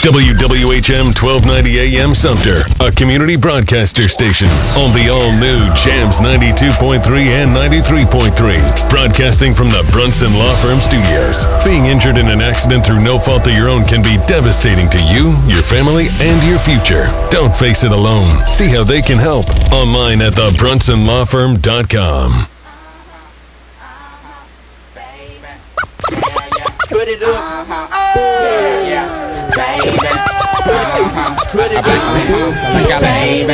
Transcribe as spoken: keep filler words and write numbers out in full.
W W H M twelve ninety A M Sumter, a community broadcaster station on the all-new Jams ninety-two point three and ninety-three point three. Broadcasting from the Brunson Law Firm Studios. Being injured in an accident through no fault of your own can be devastating to you, your family, and your future. Don't face it alone. See how they can help online at the brunson law firm dot com. Put it up. Yeah, yeah. Baby. Uh-huh. Put it up. Baby.